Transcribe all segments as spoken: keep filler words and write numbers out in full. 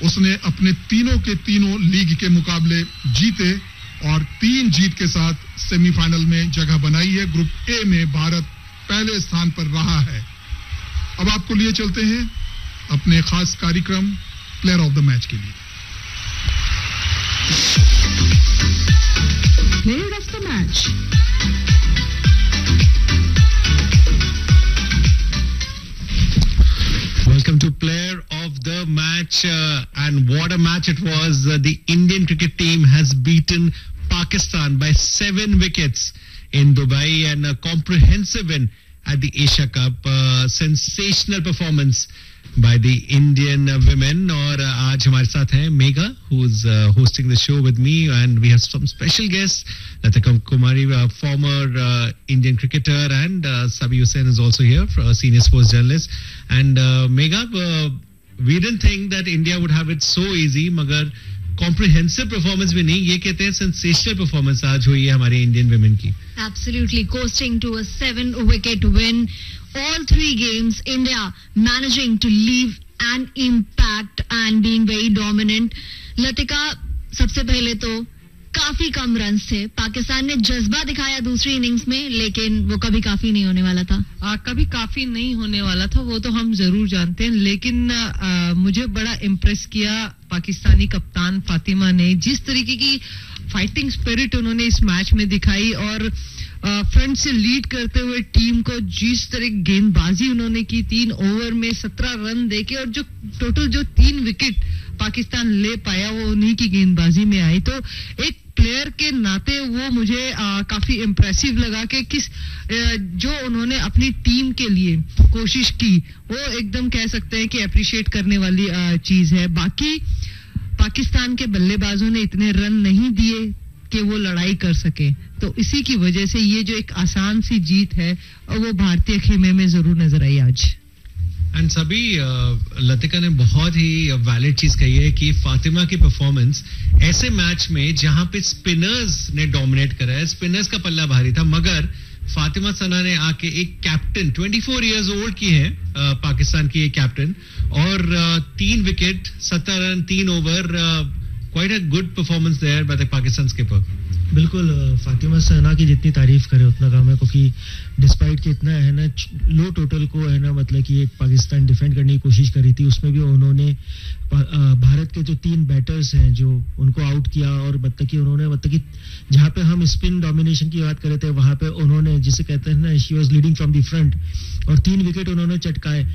उसने अपने तीनों के तीनों लीग के मुकाबले जीते और तीन जीत के साथ सेमीफाइनल में जगह बनाई है। ग्रुप ए में भारत पहले स्थान पर रहा है। अब आपको लिए चलते हैं अपने खास कार्यक्रम प्लेयर ऑफ द मैच के लिए। Player of the match. Welcome to Player of the Match, uh, and what a match it was. Uh, the Indian cricket team has beaten Pakistan by seven wickets in Dubai, and a comprehensive win at the Asia Cup. Uh, sensational performance by the Indian uh, women. और uh, आज हमारे साथ हैं Megha, who's uh, hosting the show with me, and we have some special guests. Latika Kumari, uh, former uh, Indian cricketer, and uh, Sabi Hussain is also here, for a senior sports journalist. And uh, Megha, uh, we didn't think that India would have it so easy, मगर comprehensive performance भी नहीं, ये कहते हैं sensational performance आज हुई है हमारे Indian women की. Absolutely, coasting to a seven-wicket win. All three games, India managing to leave an impact and being very dominant. Latika, सबसे पहले तो काफी कम रन्स थे. पाकिस्तान ने जज्बा दिखाया दूसरी इनिंग्स में, लेकिन वो कभी काफी नहीं होने वाला था. आ, कभी काफी नहीं होने वाला था, वो तो हम जरूर जानते हैं. लेकिन आ, मुझे बड़ा इम्प्रेस किया पाकिस्तानी कप्तान फातिमा ने. जिस तरीके की फाइटिंग स्पिरिट उन्होंने इस मैच में दिखाई, और फ्रंट से लीड करते हुए टीम को जिस तरह गेंदबाजी उन्होंने की, तीन ओवर में सत्रह रन देके, और जो टोटल जो तीन विकेट पाकिस्तान ले पाया वो उन्हीं की गेंदबाजी में आई. तो एक प्लेयर के नाते वो मुझे आ, काफी इम्प्रेसिव लगा कि किस आ, जो उन्होंने अपनी टीम के लिए कोशिश की, वो एकदम कह सकते हैं कि अप्रिशिएट करने वाली आ, चीज है. बाकी पाकिस्तान के बल्लेबाजों ने इतने रन नहीं दिए कि वो लड़ाई कर सके, तो इसी की वजह से ये जो एक आसान सी जीत है वो भारतीय खेमे में जरूर नजर आई आज. एंड सभी लतिका ने बहुत ही वैलिड चीज कही है कि फातिमा की परफॉर्मेंस ऐसे मैच में जहां पे स्पिनर्स ने डोमिनेट करा है, स्पिनर्स का पल्ला भारी था, मगर फातिमा सना ने आके एक कैप्टन चौबीस इयर्स ओल्ड की है, uh, पाकिस्तान की एक कैप्टन, और uh, तीन विकेट, सत्तर रन, तीन over, quite a good performance there by the Pakistan skipper. बिल्कुल, फातिमा सना की जितनी तारीफ करे उतना कम है, क्योंकि डिस्पाइट कि इतना है ना लो टोटल को है ना, मतलब कि एक पाकिस्तान डिफेंड करने की कोशिश करी थी, उसमें भी उन्होंने भारत के जो तीन बैटर्स हैं जो उनको आउट किया, और मतलब कि उन्होंने मतलब कि जहाँ पे हम स्पिन डोमिनेशन की बात कर रहे थे वहां पे उन्होंने, जिसे कहते हैं ना, she was leading from the front, और तीन विकेट उन्होंने चटकाए.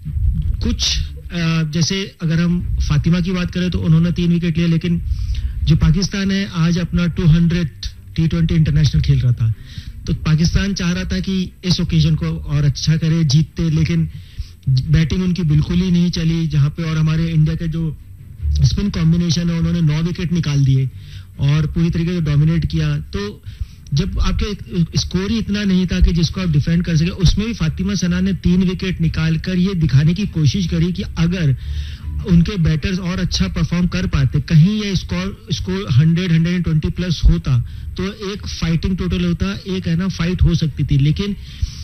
कुछ जैसे अगर हम फातिमा की बात करें तो उन्होंने तीन विकेट लिए, लेकिन जो पाकिस्तान है आज अपना two hundred T twenty international खेल रहा था, तो पाकिस्तान चाह रहा था कि इस ओकेजन को और अच्छा करे, जीतते, लेकिन बैटिंग उनकी बिल्कुल ही नहीं चली जहां पे, और हमारे इंडिया के जो स्पिन कॉम्बिनेशन है उन्होंने नौ विकेट निकाल दिए और पूरी तरीके से डोमिनेट किया. तो जब आपके स्कोर ही इतना नहीं था कि जिसको आप डिफेंड कर सके, उसमें भी फातिमा सना ने तीन विकेट निकालकर ये दिखाने की कोशिश करी कि अगर उनके बैटर्स और अच्छा परफॉर्म कर पाते, कहीं ये score score hundred hundred twenty plus होता तो एक फाइटिंग टोटल होता, एक है ना फाइट हो सकती थी. लेकिन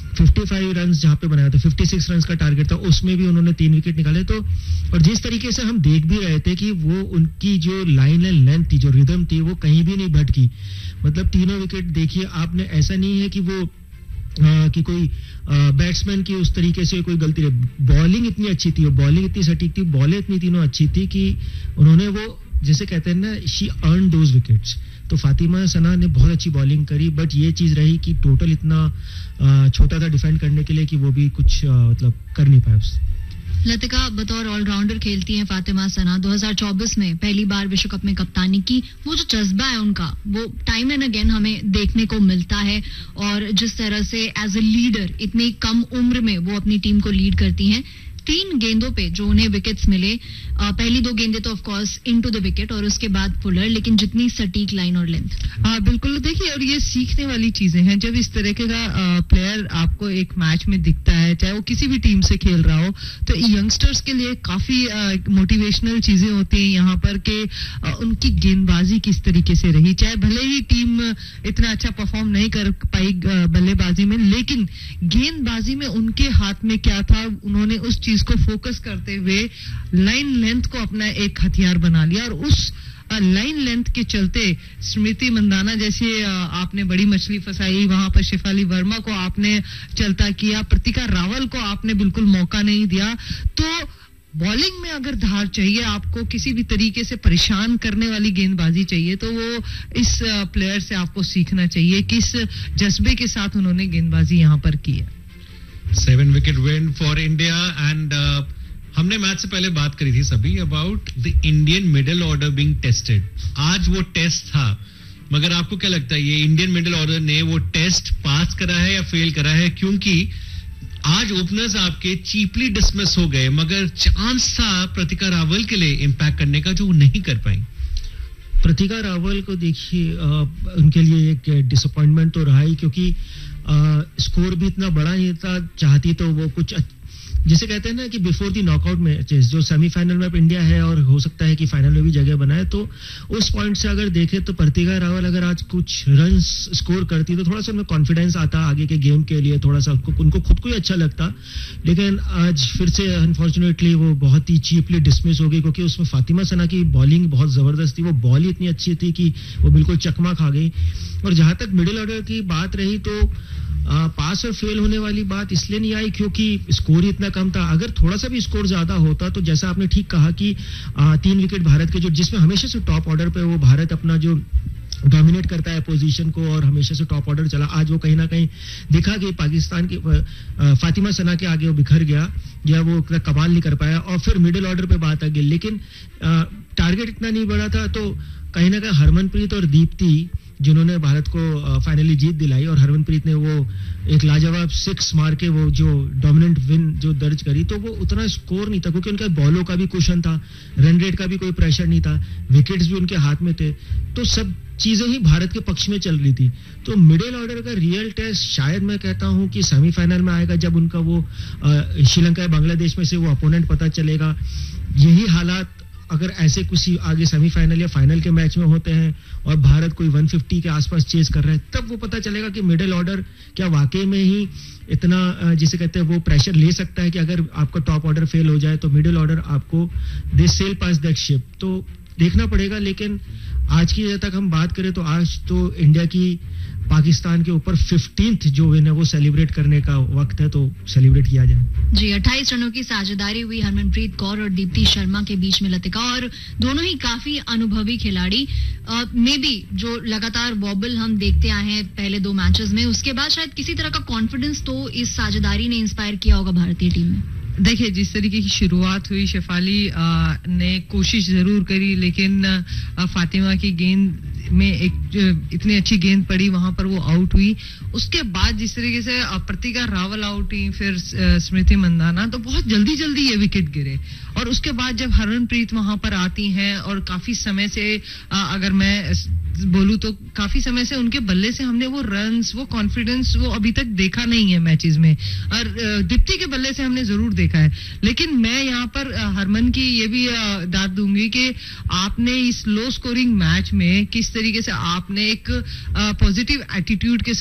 पचपन रन्स जहां पे बनाया था, छप्पन रन्स का टारगेट था, उसमें भी उन्होंने तीन विकेट निकाले. तो और जिस तरीके से हम देख भी रहे थे कि वो उनकी जो लाइन एंड लेंथ थी, जो रिदम थी, वो कहीं भी नहीं भटकी. मतलब तीनों विकेट देखिए आपने, ऐसा नहीं है कि वो आ, कि कोई बैट्समैन की उस तरीके से कोई गलती रही. बॉलिंग इतनी अच्छी थी, बॉलिंग इतनी सटीक थी, बॉलें इतनी तीनों अच्छी थी कि उन्होंने वो, जिसे कहते हैं ना, शी अर्न दोज विकेट्स. तो फातिमा सना ने बहुत अच्छी बॉलिंग करी, बट ये चीज रही कि टोटल इतना छोटा था डिफेंड करने के लिए कि वो भी कुछ आ, मतलब कर नहीं पाया उससे. लतिका, बतौर ऑलराउंडर खेलती हैं फातिमा सना. दो हज़ार चौबीस में पहली बार विश्व कप में कप्तानी की. वो जो जज्बा है उनका, वो टाइम एंड अगेन हमें देखने को मिलता है, और जिस तरह से एज ए लीडर इतनी कम उम्र में वो अपनी टीम को लीड करती हैं. तीन गेंदों पे जो उन्हें विकेट्स मिले, आ, पहली दो गेंदें तो of course into the wicket और उसके बाद पुलर, लेकिन जितनी सटीक लाइन और लेंथ. हाँ बिल्कुल, देखिए, और ये सीखने वाली चीजें हैं. जब इस तरह का प्लेयर आपको एक मैच में दिखता है, चाहे वो किसी भी टीम से खेल रहा हो, तो यंगस्टर्स के लिए काफी मोटिवेशनल चीजें होती हैं यहाँ पर कि उनकी गेंदबाजी किस तरीके से रही. चाहे भले ही टीम इतना अच्छा परफॉर्म नहीं कर पाई बल्लेबाजी में, लेकिन गेंदबाजी में उनके हाथ में क्या था, उन्होंने उस चीज चीज को फोकस करते हुए लाइन लेंथ को अपना एक हथियार बना लिया और उस लाइन लेंथ के चलते स्मृति मंदाना जैसे आपने बड़ी मछली फंसाई, वहां पर शेफाली वर्मा को आपने चलता किया, प्रतिका रावल को आपने बिल्कुल मौका नहीं दिया। तो बॉलिंग में अगर धार चाहिए, आपको किसी भी तरीके से परेशान करने वाली गेंदबाजी चाहिए, तो वो इस प्लेयर से आपको सीखना चाहिए, किस जज्बे के साथ उन्होंने गेंदबाजी यहां पर की है। Seven wicket win for India and हमने मैच से पहले बात करी थी सभी about the Indian middle order being tested. आज वो टेस्ट था, मगर आपको क्या लगता है ये इंडियन मिडिल ऑर्डर ने वो टेस्ट पास करा है या फेल करा है? क्योंकि आज ओपनर्स आपके चीपली डिसमिस हो गए, मगर चांस था प्रतिका रावल के लिए इंपैक्ट करने का जो वो नहीं कर पाई। प्रतिका रावल को देखिए, उनके लिए एक डिसअपॉइंटमेंट तो रहा ही, क्योंकि स्कोर भी इतना बड़ा नहीं था। चाहती तो वो कुछ जैसे कहते हैं ना कि बिफोर दी नॉकआउट मैचेस जो सेमीफाइनल में इंडिया है और हो सकता है कि फाइनल में भी जगह बनाए, तो उस पॉइंट से अगर देखें तो प्रतिका रावल अगर आज कुछ रन स्कोर करती तो थोड़ा सा उनमें कॉन्फिडेंस आता आगे के गेम के लिए, थोड़ा सा उनको खुद को ही अच्छा लगता। लेकिन आज फिर से अनफॉर्चुनेटली वो बहुत ही चीपली डिसमिस हो गई, क्योंकि उसमें फातिमा सना की बॉलिंग बहुत जबरदस्त थी। वो बॉल ही इतनी अच्छी थी कि वो बिल्कुल चकमा खा गई। और जहां तक मिडिल ऑर्डर की बात रही तो आ, पास और फेल होने वाली बात इसलिए नहीं आई क्योंकि स्कोर ही इतना कम था। अगर थोड़ा सा भी स्कोर ज्यादा होता तो जैसा आपने ठीक कहा कि आ, तीन विकेट भारत के, जो जिसमें हमेशा से टॉप ऑर्डर पे वो भारत अपना जो डोमिनेट करता है पोजीशन को और हमेशा से टॉप ऑर्डर चला, आज वो कहीं ना कहीं दिखा कि पाकिस्तान की फातिमा सना के आगे वो बिखर गया या वो कमाल नहीं कर पाया। और फिर मिडिल ऑर्डर पे बात आ गई, लेकिन टारगेट इतना नहीं बढ़ा था, तो कहीं ना कहीं हरमनप्रीत और दीप्ति जिन्होंने भारत को फाइनली जीत दिलाई, और हरमनप्रीत ने वो एक लाजवाब सिक्स मार के वो जो डोमिनेंट विन जो दर्ज करी, तो वो उतना स्कोर नहीं था क्योंकि उनका बॉलों का भी कुशन था, रन रेट का भी कोई प्रेशर नहीं था, विकेट्स भी उनके हाथ में थे, तो सब चीजें ही भारत के पक्ष में चल रही थी। तो मिडिल ऑर्डर का रियल टेस्ट शायद मैं कहता हूं कि सेमीफाइनल में आएगा, जब उनका वो श्रीलंका या बांग्लादेश में से वो अपोनेंट पता चलेगा। यही हालात अगर ऐसे कुछ आगे सेमीफाइनल या फाइनल के मैच में होते हैं और भारत कोई एक सौ पचास के आसपास चेस कर रहा है, तब वो पता चलेगा कि मिडिल ऑर्डर क्या वाकई में ही इतना जिसे कहते हैं वो प्रेशर ले सकता है कि अगर आपका टॉप ऑर्डर फेल हो जाए तो मिडिल ऑर्डर आपको they sell pass that ship. तो देखना पड़ेगा। लेकिन आज की जब तक हम बात करें तो आज तो इंडिया की पाकिस्तान के ऊपर फिफ्टींथ जो विन है वो सेलिब्रेट करने का वक्त है, तो सेलिब्रेट किया जाए। जी, अट्ठाईस रनों की साझेदारी हुई हरमनप्रीत कौर और दीप्ति शर्मा के बीच में लतिका, और दोनों ही काफी अनुभवी खिलाड़ी। मे बी जो लगातार वॉबल हम देखते आए हैं पहले दो मैचेस में, उसके बाद शायद किसी तरह का कॉन्फिडेंस तो इस साझेदारी ने इंस्पायर किया होगा भारतीय टीम में। देखिए, जिस तरीके की शुरुआत हुई, शेफाली आ, ने कोशिश जरूर करी, लेकिन आ, फातिमा की गेंद में एक इतनी अच्छी गेंद पड़ी, वहां पर वो आउट हुई। उसके बाद जिस तरीके से प्रतिका रावल आउट हुई, फिर स्मृति मंदाना, तो बहुत जल्दी जल्दी ये विकेट गिरे। और उसके बाद जब हरमनप्रीत वहां पर आती हैं और काफी समय से आ, अगर मैं बोलूं तो काफी समय से उनके बल्ले से हमने वो रन्स, वो कॉन्फिडेंस वो अभी तक देखा नहीं है मैचेस में, और दीप्ति के बल्ले से हमने जरूर देखा है। लेकिन मैं यहाँ पर हरमन की ये भी दाद दूंगी कि आपने इस लो स्कोरिंग मैच में किस तरीके से आपने एक पॉजिटिव एटीट्यूड के